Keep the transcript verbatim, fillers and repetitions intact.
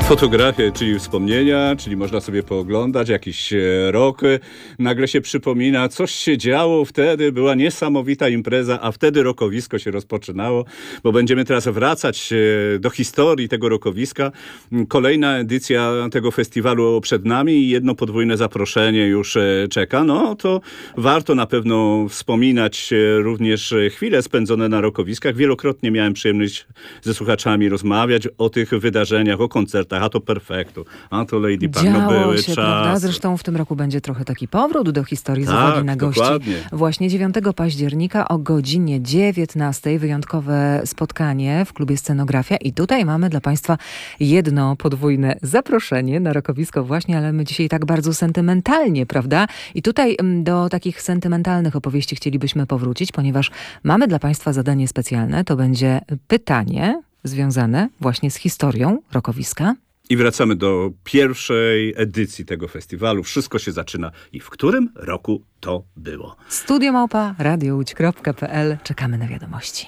Fotografie, czyli wspomnienia, czyli można sobie pooglądać jakiś rok. Nagle się przypomina, coś się działo wtedy, była niesamowita impreza, a wtedy rokowisko się rozpoczynało, bo będziemy teraz wracać do historii tego rokowiska. Kolejna edycja tego festiwalu przed nami i jedno podwójne zaproszenie już czeka. No to warto na pewno wspominać również chwile spędzone na rokowiskach. Wielokrotnie miałem przyjemność ze słuchaczami rozmawiać o tych wydarzeniach, o koncertach. A to Perfektu, a to Lady Park. No były się, prawda? czasy. Zresztą w tym roku będzie trochę taki powrót do historii z Tak, uwagi na gości. dokładnie. Właśnie dziewiątego października o godzinie dziewiętnastej wyjątkowe spotkanie w klubie Scenografia i tutaj mamy dla Państwa jedno podwójne zaproszenie na rokowisko właśnie, ale my dzisiaj tak bardzo sentymentalnie, prawda? I tutaj mm, do takich sentymentalnych opowieści chcielibyśmy powrócić, ponieważ mamy dla Państwa zadanie specjalne. To będzie pytanie związane właśnie z historią rokowiska. I wracamy do pierwszej edycji tego festiwalu. Wszystko się zaczyna. I w którym roku to było? Studio Małpa, radio łódź kropka p l. Czekamy na wiadomości.